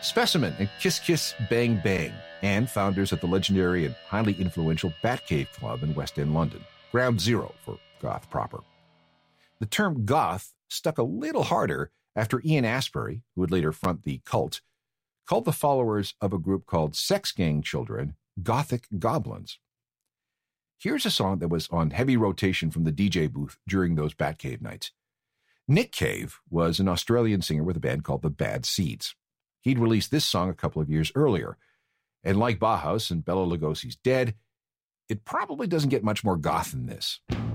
Specimen and Kiss Kiss Bang Bang, and founders of the legendary and highly influential Batcave Club in West End, London, ground zero for goth proper. The term goth stuck a little harder after Ian Astbury, who would later front the Cult, called the followers of a group called Sex Gang Children Gothic Goblins. Here's a song that was on heavy rotation from the DJ booth during those Batcave nights. Nick Cave was an Australian singer with a band called the Bad Seeds. He'd released this song a couple of years earlier, and like Bauhaus and Bela Lugosi's Dead, it probably doesn't get much more goth than this.